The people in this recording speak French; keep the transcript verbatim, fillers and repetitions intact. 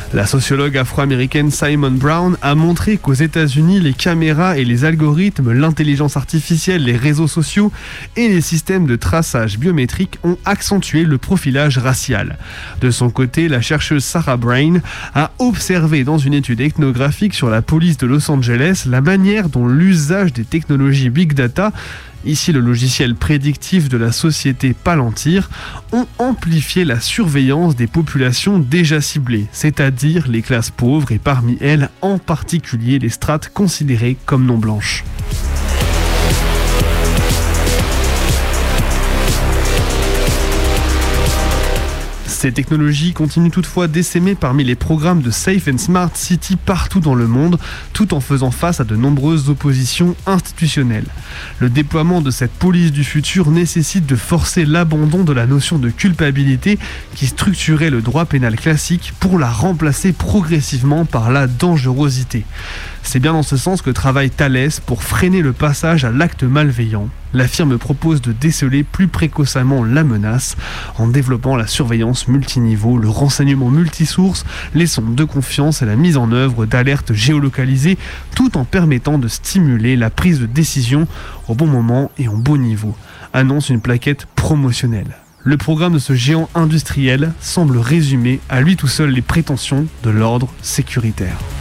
La sociologue afro-américaine Simone Brown a montré qu'aux États-Unis, les caméras et les algorithmes, l'intelligence artificielle, les réseaux sociaux et les systèmes de traçage biométrique ont accentué le profilage racial. De son côté, la chercheuse Sarah Brain a observé dans une étude ethnographique sur la police de Los Angeles la manière dont l'usage des technologies Big Data, ici le logiciel prédictif de la société Palantir, ont amplifié la surveillance des populations déjà ciblées, c'est-à-dire les classes pauvres et parmi elles en particulier les strates considérées comme non blanches. Ces technologies continuent toutefois d'essaimer parmi les programmes de Safe and Smart City partout dans le monde, tout en faisant face à de nombreuses oppositions institutionnelles. Le déploiement de cette police du futur nécessite de forcer l'abandon de la notion de culpabilité qui structurait le droit pénal classique pour la remplacer progressivement par la dangerosité. C'est bien dans ce sens que travaille Thales pour freiner le passage à l'acte malveillant. La firme propose de déceler plus précocement la menace en développant la surveillance multiniveau, le renseignement multisource, les sondes de confiance et la mise en œuvre d'alertes géolocalisées, tout en permettant de stimuler la prise de décision au bon moment et en bon niveau, annonce une plaquette promotionnelle. Le programme de ce géant industriel semble résumer à lui tout seul les prétentions de l'ordre sécuritaire.